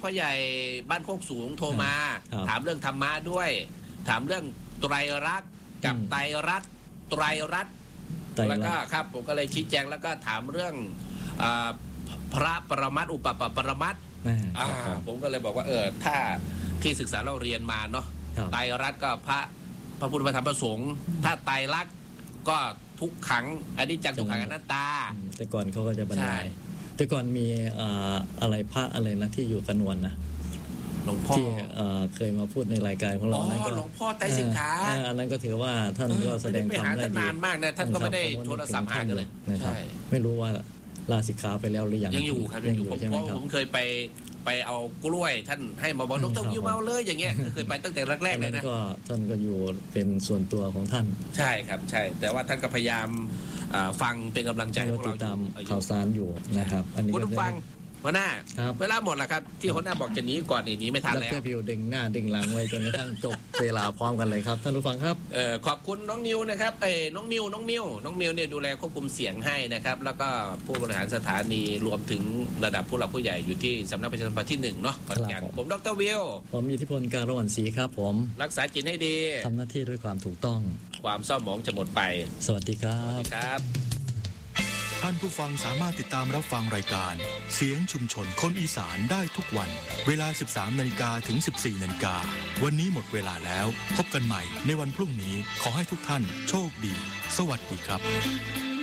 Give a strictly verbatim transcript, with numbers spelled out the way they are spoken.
พ่อใหญ่บ้านโคกสูงโทรมาถามเรื่องธรรมะด้วยถามเรื่องไตรลักษณ์กับไตรรัตน์ไตรรัตน์แล้วก็ครับผมก็เลยชี้แจงแล้วก็ถามเรื่องพระปรมัตถ์อุปปปรมัตถ์ผมก็เลยบอกว่าเออถ้าที่ศึกษาเราเรียนมาเนาะไตรรัตน์ก็พระพระพุทธพระธรรมพระสงฆ์ถ้าไตรลักษณ์ก็ทุกขังอนิจจังทุกขังอนัตตาแต่ก่อนเขาก็จะบรรยายแต่ก่อนมีอะไรพระอะไรนะที่อยู่กระนวลนะหลวงพ่อที่เคยมาพูดในรายการของเราอ๋อหลวงพ่อไตรสิกขาอันนั้นก็ถือว่าท่านก็แสดงความได้ดีนานมากนะท่านก็ไม่ได้โทรศัพท์หากันเลยนะครับไม่รู้ว่าลาสิกขาไปแล้วหรือยังยังอยู่ครับยังอยู่เพราะผมเคยไปไปเอากล้วยท่านให้มาบอกดร.วิวมาเลยอย่างเงี้ยเคยไปตั้งแต่แรกๆเลยนะก็ท่านก็อยู่เป็นส่วนตัวของท่านใช่ครับใช่แต่ว่าท่านก็พยายามฟังเป็นกำลังใจให้พวกเราติดตามข่าวสารอยู่นะครับอันนี้คุณฟังหัวหน้าเวลาหมดแล้วครับที่หัวหน้าบอกจะหนีก่อนหนีไม่ทันแล้วแล้วพี่ดึงหน้าดึงหลังไว้จนกระทั่งจบเวลาพร้อมกันเลยครับท่านผู้ฟังครับเอ่อขอบคุณน้องนิวนะครับเอ้น้องมิวน้องมิวน้องมิวเนี่ยดูแลควบคุมเสียงให้นะครับแล้วก็ผู้บริหารสถานีรวมถึงระดับผู้หลักผู้ใหญ่อยู่ที่สำนักประชาสัมพันธ์ที่หนึ่งเนาะผมดร.วิวผมอิทธิพลการะวันศรีครับผมรักษาจิตให้ดีทำหน้าที่ด้วยความถูกต้องความเศร้าหมองจะหมดไปสวัสดีครับสวัสดีครับท่านผู้ฟังสามารถติดตามรับฟังรายการเสียงชุมชนคนอีสานได้ทุกวันเวลา สิบสามนาฬิกา ถึง สิบสี่นาฬิกาวันนี้หมดเวลาแล้วพบกันใหม่ในวันพรุ่งนี้ขอให้ทุกท่านโชคดีสวัสดีครับ